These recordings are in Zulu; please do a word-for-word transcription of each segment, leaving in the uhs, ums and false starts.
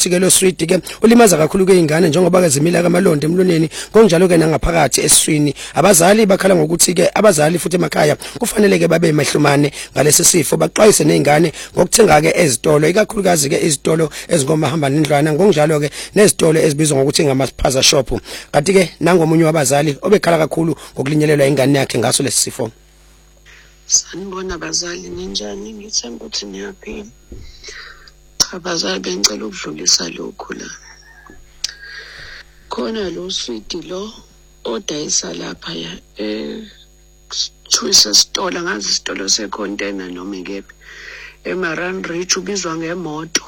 futhi ke lo sweet ke ulimaza kakhulu ke ingane njengoba ke zimila kamalonde emloneni konjalo ke nangaphakathi esiswini abazali bakhala ngokuthi ke abazali futhi emakhaya kufanele ke babe mahlumane ngalesi sifo baxwayise nezingane ngokuthenga ke ezitolo ikakhulukazi ke izitolo ezingomahamba nendlwana ngonjalo ke nezitolo ezibizwa ngokuthi ngama-spaza shop kanti ke nangomunye wabazali obekhala kakhulu ngokulinyelelwa ingane yakhe ngaso lesi sifo. Sanibona bazali ninjani ngithemba ukuthi niyaphila. Cha bazali bengicela ukudlulisa lokhu la. Khona lo sweet lo odayisa lapha ya eh choice store ngazi isitolo secontainer noma ikephi eMaran Ridge ubizwa ngemoto.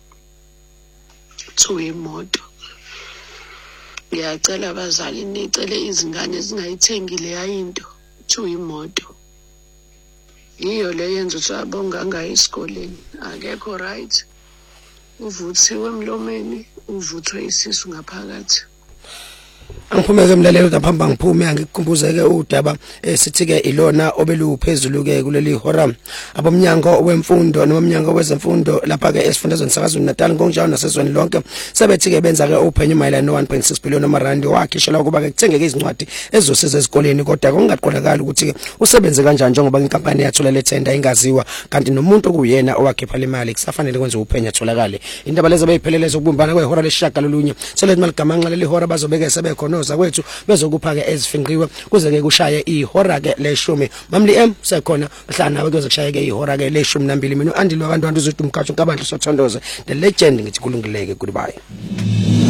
Thu imoto. Ngiyacela abazali nicele izingane zingayithengile yayinto thu imoto. Iyo le yenza ukuthi abonga ngayo esikoleni akekho right uvuthiwe emlomeni uvuthwe isisu ngaphakathi. Angiphumeke emlalelo ngaphamba ngiphume angikukhumbuze ke udaba sithi ke ilona obeluphezulu ke kuleli hora abomnyango wemfundo nomnyango wezemfundo lapha ke esifundazweni sakwaZulu Natal ngonjalo nasezweni lonke sebethi ke benza ke uphenyo mayelana no one point six billion amarandi wakhishela ukuba ke kuthengeke izincwadi ezizosiza ezikoleni kodwa kungaqondakala ukuthi ke usebenze kanjani njengoba inkampani yathola le tender ingaziwa kanti nomuntu okuyena owakhipha le mali kusafanele kwenza uphenyo atholakale indaba lezo beyiphelele zokubumbana kwehora leshaka lolunye selethi maligamanqa leli hora bazobeke sebe khonoza kwethu bezokupha ke ezifinqiwe kuze ke kushaye ihora ke leshumi mamli M sekhona mhlana nawe kuze kushaye ke ihora ke leshumi nambili mina uAndile wakantwana uzodumkhatsho nkabandla sothondoze the legend ngithi kulungileke goodbye.